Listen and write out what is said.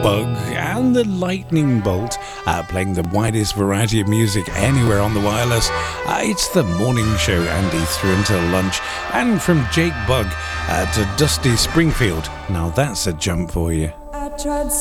Bug and the Lightning Bolt, playing the widest variety of music anywhere on the wireless. It's the morning show, Andy, through until lunch. And from Jake Bugg to Dusty Springfield. Now that's a jump for you. I tried